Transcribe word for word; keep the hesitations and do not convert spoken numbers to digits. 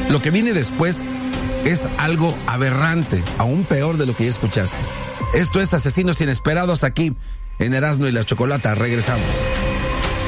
Lo que viene después es algo aberrante, aún peor de lo que ya escuchaste. Esto es Asesinos Inesperados aquí en Erasmo y la Chocolata. Regresamos.